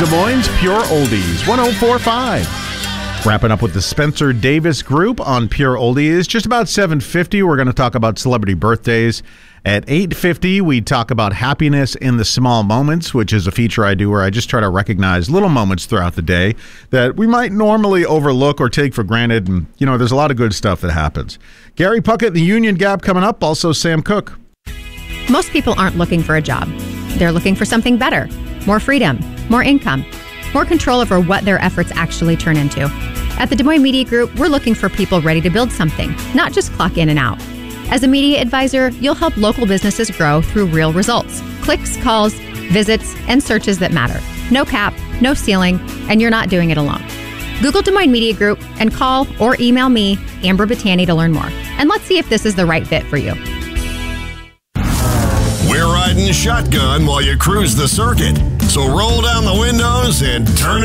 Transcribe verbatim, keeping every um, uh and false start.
Des Moines Pure Oldies, one oh four point five. Wrapping up with the Spencer Davis Group on Pure Oldies. Just about seven fifty, we're going to talk about celebrity birthdays. At eight fifty, we talk about happiness in the small moments, which is a feature I do where I just try to recognize little moments throughout the day that we might normally overlook or take for granted. And, you know, there's a lot of good stuff that happens. Gary Puckett and the Union Gap coming up. Also, Sam Cooke. Most people aren't looking for a job. They're looking for something better, more freedom, more income, more control over what their efforts actually turn into. At the Des Moines Media Group, we're looking for people ready to build something, not just clock in and out. As a media advisor, you'll help local businesses grow through real results. Clicks, calls, visits, and searches that matter. No cap, no ceiling, and you're not doing it alone. Google Des Moines Media Group and call or email me, Amber Battani, to learn more. And let's see if this is the right fit for you. We're riding shotgun while you cruise the circuit. So roll down the windows and turn